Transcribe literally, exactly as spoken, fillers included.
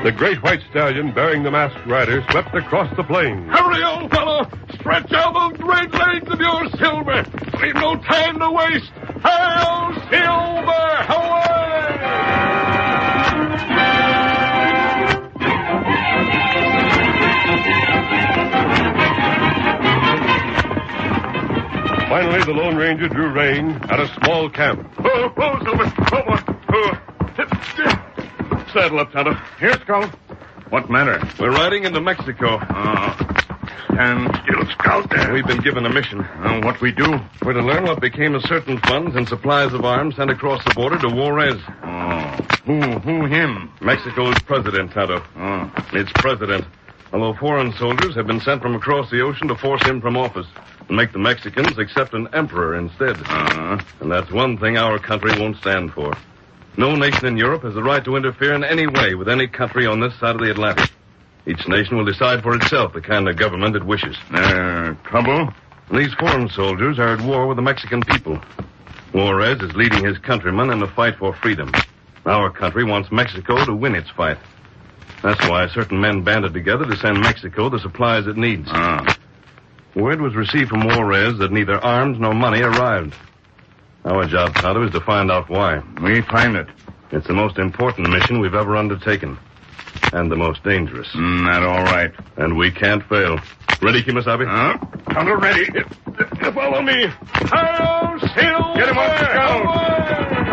The great white stallion bearing the masked rider swept across the plain. Hurry, old fellow! Stretch out those great legs of yours, Silver! We've no time to waste! Hail, Silver! Away! Finally, the Lone Ranger drew rein at a small camp. Oh, oh, Silver! Oh, boy! Oh. Saddle up, Tonto. Here, Scout. What matter? We're riding into Mexico. Uh, stand still, Scout. We've been given a mission. Uh, what we do? We're to learn what became of certain funds and supplies of arms sent across the border to Juarez. Oh. Who, who him? Mexico's president, Tonto. Oh. Its president. Although foreign soldiers have been sent from across the ocean to force him from office and make the Mexicans accept an emperor instead. Uh-huh. And that's one thing our country won't stand for. No nation in Europe has the right to interfere in any way with any country on this side of the Atlantic. Each nation will decide for itself the kind of government it wishes. Uh, trouble? These foreign soldiers are at war with the Mexican people. Juarez is leading his countrymen in the fight for freedom. Our country wants Mexico to win its fight. That's why certain men banded together to send Mexico the supplies it needs. Ah. Word was received from Juarez that neither arms nor money arrived. Our job, Tonto, is to find out why. We find it. It's the most important mission we've ever undertaken. And the most dangerous. Mm, that all right. And we can't fail. Ready, Kimasabi? Huh? Tonto ready. Follow me. Hail, Silver! Get him up, Scout.